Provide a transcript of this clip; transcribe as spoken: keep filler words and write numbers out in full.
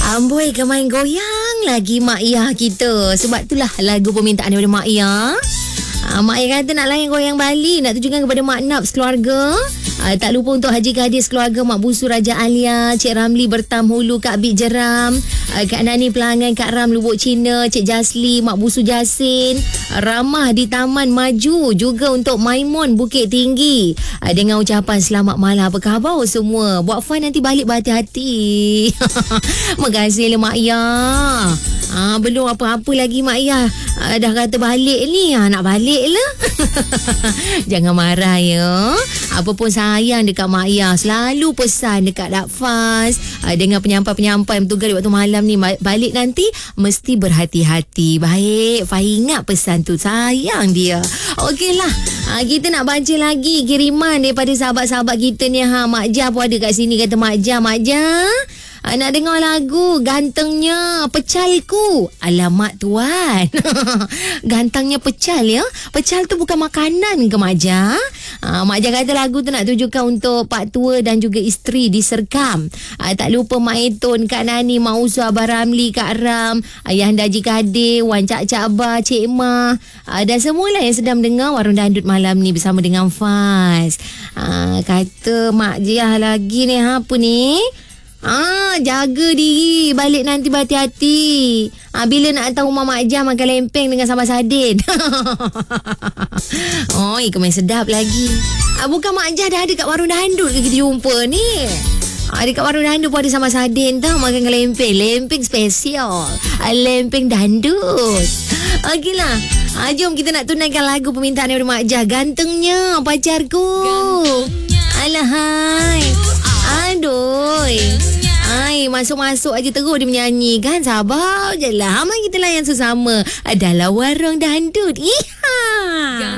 Amboi ke main goyang lagi Mak Yah kita. Sebab itulah lagu permintaan daripada Mak Yah. Ha, Mak Yah kata nak layan goyang Bali, nak tunjukkan kepada Mak Nap sekeluarga. Ha, tak lupa untuk Haji Kadir sekeluarga, Mak Busu Raja Alia, Cik Ramli Bertam Hulu, Kak Bik Jeram, ha, Kak Nani Pelangan, Kak Ram Lubuk Cina, Cik Jasli, Mak Busu Jasin, Ramah di Taman Maju, juga untuk Maimun Bukit Tinggi. Ha, dengan ucapan selamat malam, apa khabar semua? Buat fun nanti balik berhati-hati. Terima kasih lah Mak Yah. Ah, belum apa-apa lagi Mak Yah. Ah, dah kata balik ni. Ah, nak balik lah. Jangan marah ya. Apa pun sayang dekat Mak Yah. Selalu pesan dekat Dakfaz. Ah, dengan penyampai-penyampai yang bertugas di waktu malam ni. Balik nanti mesti berhati-hati. Baik. Fah ingat pesan tu. Sayang dia. Okeylah. Ah, kita nak baca lagi kiriman daripada sahabat-sahabat kita ni. Ha, Mak Jah pun ada kat sini. Kata Mak Jah, Mak Jah. Ha, nak dengar lagu Gantengnya Pecalku. Alamak tuan. Gantangnya pecal ya. Pecal tu bukan makanan ke Mak Jah? Ha, Mak Jah kata lagu tu nak tujukan untuk Pak Tua dan juga isteri di Serkam. Ha, tak lupa Mak Eton, Kak Nani, Mak Usu, Abah Ramli, Kak Ram, Ayah Haji Kadir, Wan Cak Cak Abah, Cik Mah, ha, dan semualah yang sedang mendengar Warung Dandut malam ni bersama dengan Faz. Ha, kata Mak Jah lagi ni apa ni? Ah, jaga diri. Balik nanti berhati-hati. Ah, bila nak tahu Mak Mak Jah makan lempeng dengan sambal sardin. Oh, ikan main sedap lagi. Ah, bukan Mak Jah dah ada kat Warung Dandut ke kita jumpa ni? Ah, dekat Warung Dandut pun ada sambal sardin tau. Makan dengan lempeng. Lempeng spesial. Ah, lempeng dandut. Okeylah. Ah, jom kita nak tunaikan lagu permintaan daripada Mak Jah. Gantengnya pacarku. Gantengnya. Alahai. Aduh. Ai, masuk-masuk aja terus dia menyanyi kan. Sabar je lah. Mari kita layan sesama dalam Warung Dandut. Iha.